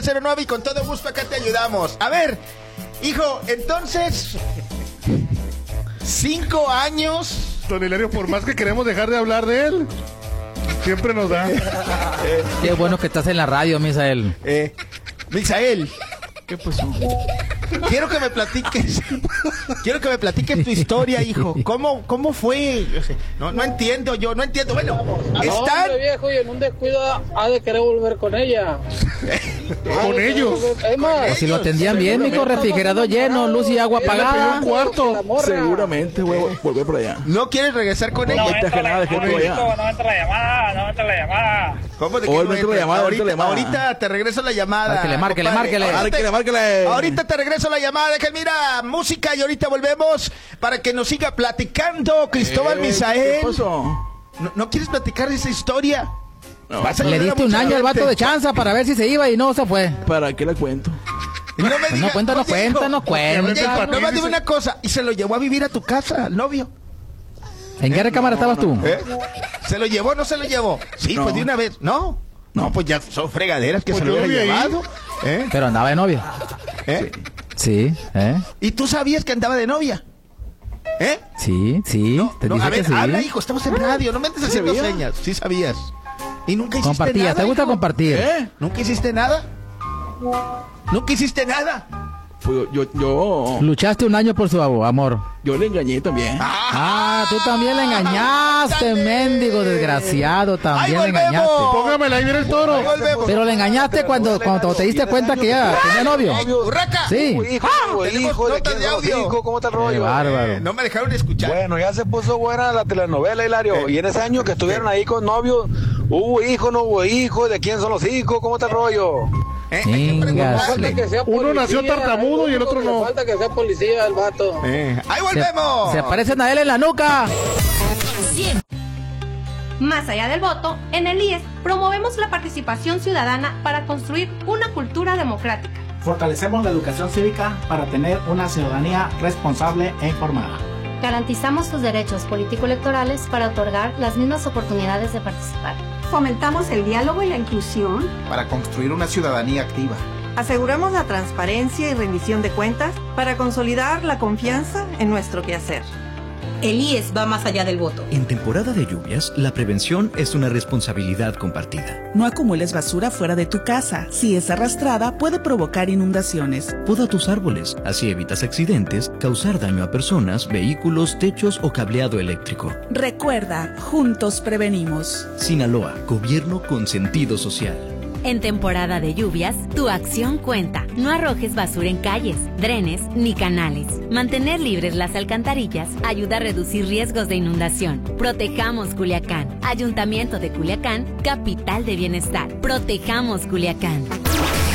09 y con todo gusto acá te ayudamos. A ver, hijo, entonces 5 años. Don Hilario, por más que queremos dejar de hablar de él, siempre nos da. Qué bueno que estás en la radio, Misael. Misael, ¿Qué pasó? quiero que me platiques tu historia, hijo. ¿Cómo fue? No entiendo yo, no entiendo. Bueno, están... Hombre, viejo, y en un descuido ha de querer volver con ella. Con ellos. Es más, Pues si lo atendían bien, mijo, refrigerador lleno, luz y agua apagada. un cuarto. Seguramente voy a volver por allá. ¿No quieres regresar con ella? No entra la llamada. ¿Cómo de Oh, que no entra la llamada, entra la llamada. Ahorita te regreso la llamada. Márquele. Márquele. Ahorita te regreso la llamada. Que mira, música y ahorita volvemos para que nos siga platicando Cristóbal Misael. ¿Qué pasó? ¿No quieres platicar esa historia? No, Vas a Le ayudar a diste un mucha año al vato gente. de chanza para ver si se iba y no se fue. ¿Para qué le cuento? Y no me Pues digas, no, cuéntanos, oye, hijo, cuenta. No me digas una cosa. Y se lo llevó a vivir a tu casa, al novio. ¿En qué recámara estabas tú? ¿Se lo llevó o no se lo llevó? Sí, No. pues de una vez. No, pues ya son fregaderas que Pues se lo yo hubiera vi ahí. llevado. Pero andaba de novia. Sí, ¿Y tú sabías que andaba de novia? Sí, te No, dije a ver, que sí. habla, hijo, estamos en radio, no me andes haciendo ¿Sabía? señas. Sí sabías. ¿Y nunca hiciste Compartía, nada, ¿te gusta hijo? compartir? ¿Nunca hiciste nada? ¿Nunca hiciste nada? Pues yo Luchaste un año por su amor. le engañé también. Tú también le engañaste, ándale. mendigo desgraciado, también ¡Ahí le engañaste. volvemos! Póngamela ahí, viene el toro. Ahí volvemos. Pero le engañaste cuando te diste cuenta que ya tenía novio. ¡Urraca! Sí. Tenemos notas de audio. ¿Cómo está el Qué rollo? bárbaro. No me dejaron escuchar. Bueno, ya se puso buena la telenovela, Hilario. Y en ese año que estuvieron ahí con novios, ¿hubo hijo, no hubo hijo? ¿De quién son los hijos? ¿Cómo está el rollo? Chingas. Falta que sea Uno nació policía, tartamudo y el otro no. Falta que sea policía el vato. ¡Ahí volvemos! Se parecen a él en la nuca. Más allá del voto, en el IES promovemos la participación ciudadana para construir una cultura democrática. Fortalecemos la educación cívica para tener una ciudadanía responsable e informada. Garantizamos sus derechos político-electorales para otorgar las mismas oportunidades de participar. Fomentamos el diálogo y la inclusión. Para construir una ciudadanía activa. Aseguramos la transparencia y rendición de cuentas para consolidar la confianza en nuestro quehacer. El IES va más allá del voto. En temporada de lluvias, la prevención es una responsabilidad compartida. No acumules basura fuera de tu casa. Si es arrastrada, puede provocar inundaciones. Poda tus árboles, así evitas accidentes, causar daño a personas, vehículos, techos o cableado eléctrico. Recuerda, juntos prevenimos. Sinaloa, gobierno con sentido social. En temporada de lluvias, tu acción cuenta. No arrojes basura en calles, drenes ni canales. Mantener libres las alcantarillas ayuda a reducir riesgos de inundación. Protejamos Culiacán. Ayuntamiento de Culiacán, capital de bienestar. Protejamos Culiacán.